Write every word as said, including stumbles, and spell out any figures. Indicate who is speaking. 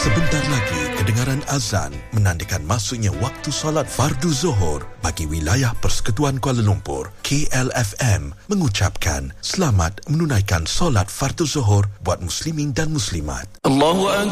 Speaker 1: Sebentar lagi, kedengaran azan menandakan masuknya waktu solat fardu Zuhur bagi wilayah Persekutuan Kuala Lumpur. K L F M mengucapkan selamat menunaikan solat fardu Zuhur buat muslimin dan muslimat.
Speaker 2: Allahu